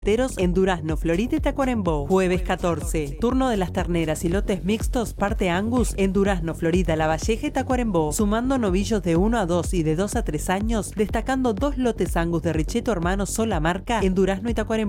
en Durazno, Florida y Tacuarembó. Jueves 14, turno de las terneras y lotes mixtos parte Angus en Durazno, Florida, La Valleja y Tacuarembó, sumando novillos de 1 a 2 y de 2 a 3 años, destacando 2 lotes Angus de Richetto Hermanos sola marca en Durazno y Tacuarembó.